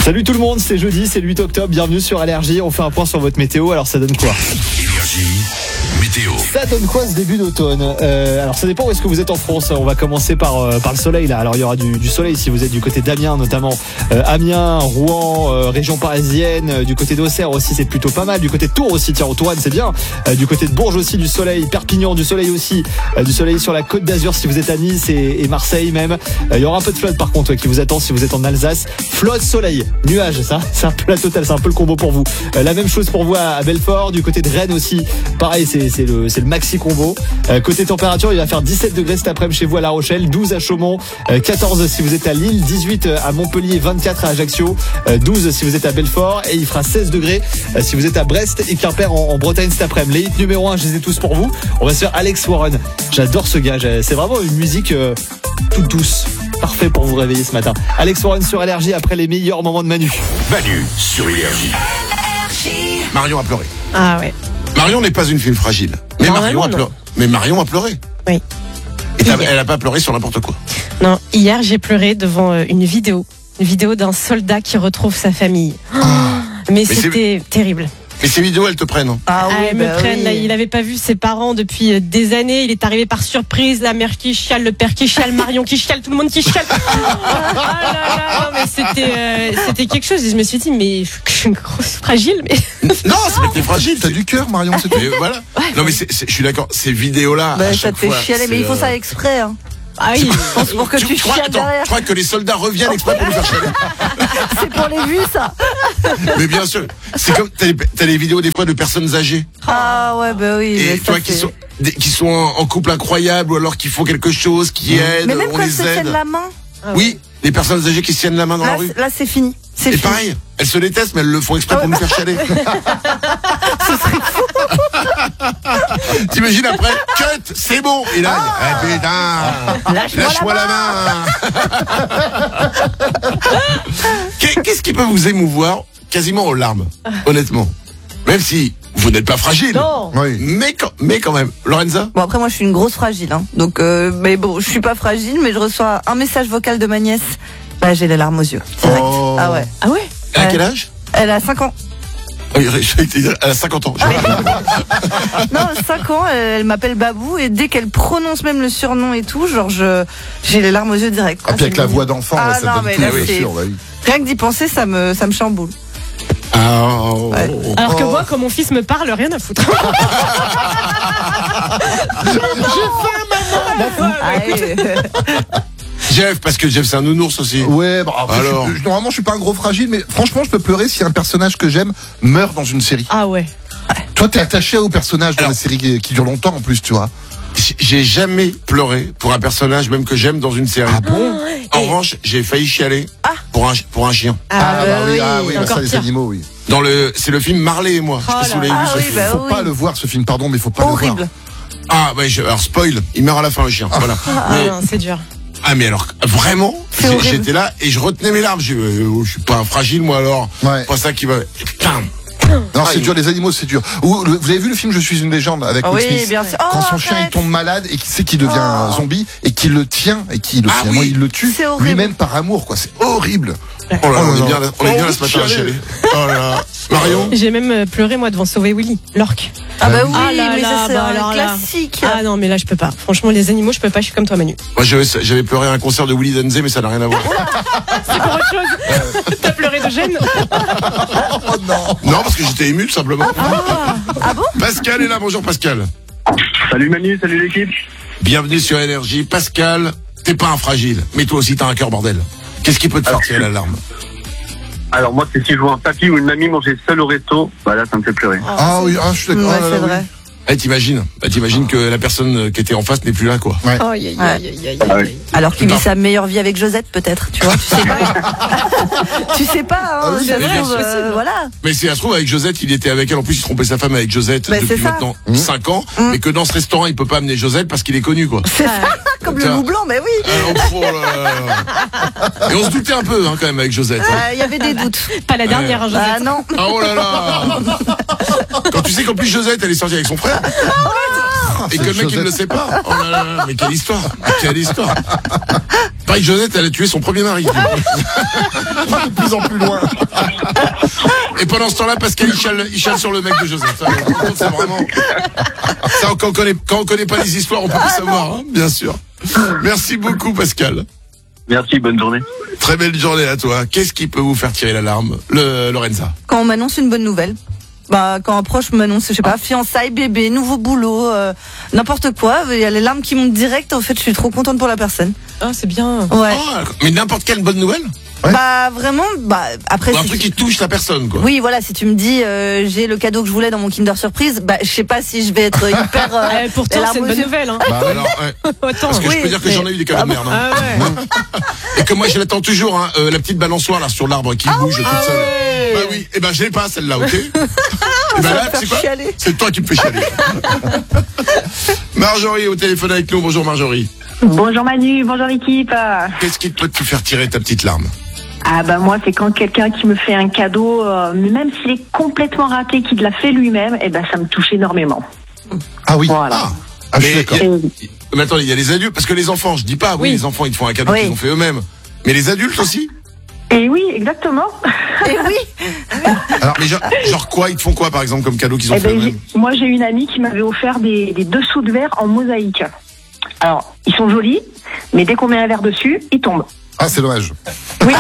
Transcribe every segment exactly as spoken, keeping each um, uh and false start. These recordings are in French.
Salut tout le monde, c'est jeudi, c'est le huit octobre, bienvenue sur Allergie. On fait un point sur votre météo, alors ça donne quoi? Énergie, météo. Ça donne quoi ce début d'automne? euh, Alors ça dépend où est-ce que vous êtes en France. On va commencer par, euh, par le soleil là. Alors il y aura du, du soleil si vous êtes du côté d'Amiens notamment. euh, Amiens, Rouen, euh, région parisienne. euh, Du côté d'Auxerre aussi c'est plutôt pas mal. Du côté de Tours aussi, tiens, au Touraine c'est bien. euh, Du côté de Bourges aussi du soleil. Perpignan du soleil aussi. euh, Du soleil sur la Côte d'Azur si vous êtes à Nice et, et Marseille même. euh, Il y aura un peu de flotte par contre ouais, qui vous attend si vous êtes en Alsace. Flotte, soleil, nuage, ça c'est un peu la totale, c'est un peu le combo pour vous. euh, La même chose pour vous à, à Belfort. Du côté de Rennes aussi, pareil c'est, c'est, le, c'est le maxi combo. euh, Côté température, il va faire dix-sept degrés cet après-midi chez vous à La Rochelle, douze à Chaumont, euh, quatorze si vous êtes à Lille, dix-huit à Montpellier, vingt-quatre à Ajaccio, euh, douze si vous êtes à Belfort, et il fera seize degrés euh, si vous êtes à Brest et Quimper en, en Bretagne cet après-midi. Les hits numéro un, je les ai tous pour vous. On va se faire Alex Warren. J'adore ce gars, c'est vraiment une musique euh, toute douce. Parfait pour vous réveiller ce matin. Alex Warren sur Allergie après les meilleurs moments de Manu. Manu sur Énergie. Marion a pleuré. Ah ouais. Marion n'est pas une fille fragile. Mais Non, Marion non, a non. pleuré. Mais Marion a pleuré. Oui. Et t'as- Hier. elle a pas pleuré sur n'importe quoi. Non, hier j'ai pleuré devant euh, une vidéo. Une vidéo d'un soldat qui retrouve sa famille. Oh, mais, c'est- c'était terrible. Mais ces vidéos, elles te prennent. Hein. Ah, elles me bah prennent, oui. là, il avait pas vu ses parents depuis euh, des années. Il est arrivé par surprise. La mère qui chiale, le père qui chiale, Marion qui chiale, tout le monde qui chiale. Ah là là, non, mais c'était, euh, c'était quelque chose. Et je me suis dit, mais je suis une grosse fragile, mais. Non, c'est pas que t'es fragile. T'as du cœur, Marion, c'est tout. Mais voilà. Non, mais c'est, c'est- je suis d'accord. Ces vidéos-là. Bah, à ça chaque te fait fois, chialer, mais c'est, il faut euh, ça exprès. Hein. Ah oui. C'est pour que tu, crois, chiales attends, derrière. je crois que les soldats reviennent exprès pour nous faire chialer. C'est pour les vues, ça. Mais bien sûr, c'est comme t'as les, t'as les vidéos des fois de personnes âgées Ah ouais, bah oui. mais et ça, toi qui c'est- sont des- qui sont en, en couple incroyable ou alors qui font quelque chose, qui aident, Mais même on quand elles les se aide. tiennent la main, Oui, les personnes âgées qui se tiennent la main dans là, la rue. c'est- là c'est fini. C'est Et fini. pareil, elles se détestent, mais elles le font exprès Ah pour ouais. nous faire chialer. T'imagines après, cut, c'est bon. Et là, ah, putain, Lâche-moi, lâche-moi la la main. Qu'est- Qu'est-ce qui peut vous émouvoir quasiment aux larmes, honnêtement? Même si vous n'êtes pas fragile. Non. Oui. Mais quand, mais quand même. Lorenza? Bon après moi je suis une grosse fragile, hein. Donc euh, mais bon je suis pas fragile, mais je reçois un message vocal de ma nièce. Bah j'ai les larmes aux yeux. Direct. Oh. Ah ouais. Ah ouais. Elle a Ouais. quel âge? Elle a cinq ans. Oui, je vais te dire, elle a cinquante ans. Non, cinq ans, elle, elle m'appelle Babou et dès qu'elle prononce même le surnom et tout, genre je j'ai les larmes aux yeux direct. Ah, puis avec la voix d'enfant, Ah, là, ça non, donne mais tout, là, bien c'est- sûr. Bah oui. Rien que d'y penser, ça me ça me chamboule. Ah, oh, Ouais. oh, oh. Alors que Oh. moi, quand mon fils me parle, rien à foutre. Ah, ouais. Jeff, parce que Jeff c'est un nounours aussi. Ouais, bah, après, Alors. je, je- normalement, je suis pas un gros fragile, mais franchement, je peux pleurer si un personnage que j'aime meurt dans une série. Ah ouais. Toi, t'es attaché au personnage dans Alors. les séries qui, qui durent longtemps en plus, tu vois. J- J'ai jamais pleuré pour un personnage même que j'aime dans une série. Ah bon En revanche, j'ai failli chialer Ah. pour un pour un chien. Ah, bah oui. ah oui, bah, encore ça, les pire. animaux, oui. Dans le c'est le film Marley et moi. Je sais pas Oh si vous là l'avez là. vu Ah ce oui, film. bah Faut oui. pas le voir, ce film, pardon, mais faut pas le Horrible. voir. Ah ouais, je, alors spoil, il meurt à la fin le chien. Voilà. Ah Mais- non, c'est dur. ah mais alors vraiment, C'est j'ai- horrible. j'étais là et je retenais mes larmes. Je, euh, je suis pas un fragile moi alors. Ouais. Pas ça qui va. Putain. Non, Ah, c'est il- dur, les animaux, c'est dur. Ou, le- vous avez vu le film Je suis une légende avec Ah Will oui, Smith bien sûr. Quand Oh, son chien il arrête. tombe malade et qu'il sait qu'il devient Oh. un zombie et qu'il le tient et qu'il le Ah finalement, oui. il le tue C'est horrible. lui-même par amour, quoi. C'est horrible. Oh là, là, Oh on là est bien, là. là- on est bien Oh, là ce matin à chialer. chialer. Oh là là. Marion. J'ai même euh, pleuré moi devant Sauver Willy, l'orque. Ah bah oui, Ah là mais là, ça c'est bah un alors là. classique. Ah non, mais là je peux pas. Franchement, les animaux, je peux pas. Je suis comme toi, Manu. Moi j'avais j'avais pleuré à un concert de Willy Denzé mais ça n'a rien à voir. C'est pour autre chose. T'as pleuré de gêne. Oh non. Non parce que j'étais ému tout simplement. Ah bon? Pascal est là. Bonjour Pascal. Salut Manu, salut l'équipe. Bienvenue sur Énergie. Pascal, t'es pas un fragile, mais toi aussi t'as un cœur bordel. Qu'est-ce qui peut te faire tirer la larme? Alors moi, c'est si je vois un papy ou une mamie manger seul au resto, bah là, ça me fait pleurer. Ah oui, ah, je suis d'accord. Ouais, Ah là c'est là, vrai. Eh, t'imagines bah, t'imagines que la personne qui était en face n'est plus là, quoi. Ouais. Aïe, aïe, aïe, aïe, aïe, Ah aïe. oui. Alors qu'il vit Non. sa meilleure vie avec Josette, peut-être, tu vois. Tu sais pas. Tu sais pas, hein. Ah oui, ça c'est se vrai, trouve, c'est euh, possible. voilà. Mais c'est à se trouve avec Josette, il était avec elle. En plus, il trompait sa femme avec Josette Bah, depuis c'est ça. maintenant Mmh. cinq ans. Mmh. Mais que dans ce restaurant, il peut pas amener Josette parce qu'il est connu, quoi. C'est ça, comme le Tiens. loup blanc, mais oui. Alors, oh là là. Et on se doutait un peu, hein, quand même, avec Josette. hein. Euh, Il y avait des doutes. Pas la dernière, hein, Josette. Ah non. Ah oh là là. Quand tu sais qu'en plus Josette, elle est sortie avec son frère. Et que le mec, il ne le sait pas. Oh là là, mais quelle histoire. Quelle histoire. Pareil, Josette, elle a tué son premier mari. De plus en plus loin. Et pendant ce temps-là, Pascal, il chale, il chale sur le mec de Josette. Ça, c'est vraiment... Ça, quand on connaît, quand on connaît pas les histoires, on peut pas savoir, hein, bien sûr. Merci beaucoup, Pascal. Merci, bonne journée. Très belle journée à toi. Qu'est-ce qui peut vous faire tirer l'alarme, le Lorenza? Quand on m'annonce une bonne nouvelle. Bah, quand un proche m'annonce, je sais pas, fiançailles, bébé, nouveau boulot, euh, n'importe quoi, il y a les larmes qui montent direct. En fait, je suis trop contente pour la personne. Ah, c'est bien. Ouais. Oh, mais n'importe quelle bonne nouvelle? Ouais. Bah, vraiment, bah, après. Un si truc tu- qui touche la personne, quoi. Oui, voilà, si tu me dis, euh, j'ai le cadeau que je voulais dans mon Kinder Surprise, bah, je sais pas si je vais être hyper. Euh, Eh, pourtant, les c'est une larmes aux bonne yeux. nouvelle. Hein. Bah, alors, ouais. Autant. Parce que je Oui, peux dire que mais- j'en ai eu des cadeaux de merde. Hein. Ah ouais. Et que moi, je l'attends toujours, hein, euh, la petite balançoire là sur l'arbre qui bouge toute Ah seule. ouais. Bah oui, et ben je l'ai pas celle-là, ok. Et ben va là, me faire c'est quoi? chialer. C'est toi qui me fais chialer. Marjorie est au téléphone avec nous. Bonjour Marjorie. Bonjour Manu, bonjour l'équipe. Qu'est-ce qui peut te faire tirer ta petite larme? Ah bah moi c'est quand quelqu'un qui me fait un cadeau, euh, même s'il est complètement raté, qu'il l'a fait lui-même, et ben ça me touche énormément. Ah oui. Voilà. Ah, Ah, je suis mais, d'accord. il y a- mais attendez, il y a les adultes, parce que les enfants, je dis pas, oui, Oui. les enfants ils te font un cadeau Oui. qu'ils ont fait eux-mêmes. Mais les adultes aussi? Et oui, exactement. Et oui. Alors, mais genre, genre quoi? Ils te font quoi par exemple comme cadeau qu'ils ont Eh fait ben, eux-mêmes? j'ai- moi j'ai une amie qui m'avait offert des, des dessous de verre en mosaïque. Alors ils sont jolis, mais dès qu'on met un verre dessus, ils tombent. Ah, c'est dommage. Oui.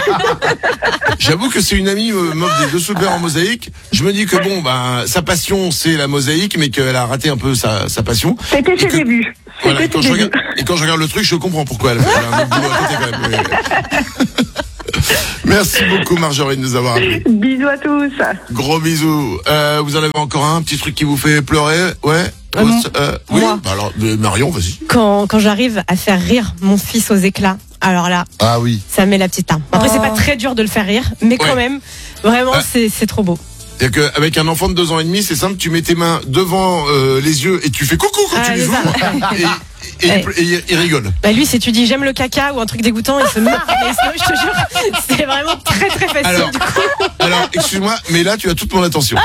J'avoue que c'est une amie euh, m'offre des dessous de verre en mosaïque. Je me dis que bon, ben sa passion c'est la mosaïque, mais qu'elle a raté un peu sa, sa passion. C'était Et ses que- débuts. Voilà, et C'était quand, ses je débuts. regarde, et quand je regarde le truc, je comprends pourquoi elle, elle a un autre boulot à côté quand même. Mais- Merci beaucoup Marjorie de nous avoir appelé. Bisous à tous. Gros bisous. Euh, vous en avez encore un petit truc qui vous fait pleurer? Ouais. Euh, Os- euh, oui. moi. Bah alors euh, Marion, vas-y. Quand, quand j'arrive à faire rire mon fils aux éclats, alors là, Ah oui. ça met la petite larme. Après, c'est pas très dur de le faire rire, mais quand Ouais. même, vraiment, Ah. c'est c'est trop beau. C'est-à-dire qu'avec un enfant de deux ans et demi, c'est simple, tu mets tes mains devant euh, les yeux et tu fais coucou quand Ah, tu les c'est ouvres ça. et, et, il Ouais. ple- et il, il rigole. Bah lui, si tu dis j'aime le caca ou un truc dégoûtant, il se marre. Mais sinon, je te jure, c'est vraiment très très facile. Alors, du coup. alors excuse-moi, mais là tu as toute mon attention.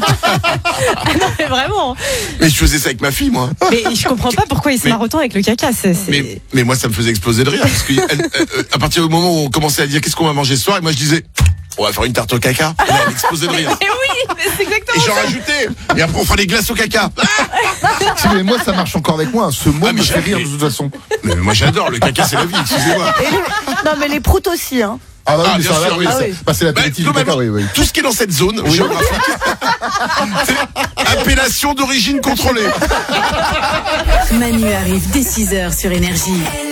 Non, mais vraiment. Mais je faisais ça avec ma fille, moi. Mais je comprends pas pourquoi il se Mais- marre autant avec le caca. C'est, c'est- Mais, mais moi, ça me faisait exploser de rire. Parce que elle- euh, à partir du moment où on commençait à dire qu'est-ce qu'on va manger ce soir, et moi je disais, on va faire une tarte au caca. Et là, elle explosait de rire. Mais oui, mais c'est Et exactement j'en ça. rajoutais. Et après, on fera des glaces au caca. Si, mais moi, ça marche encore avec moi. Ce mot Ah, mais me fait j'ai- rire de toute façon. Mais moi, j'adore. Le caca, c'est la vie. Excusez-moi. Et les- Non, mais les proutes aussi, hein. Ah, bah oui, Ah, mais bien ça sûr, va, oui. oui, Ah ça- oui. bah, c'est Bah, l'apéritif du caca, globalement, oui, oui. tout ce qui est dans cette zone géographique, c'est appellation d'origine contrôlée. Manu arrive dès six heures sur Énergie.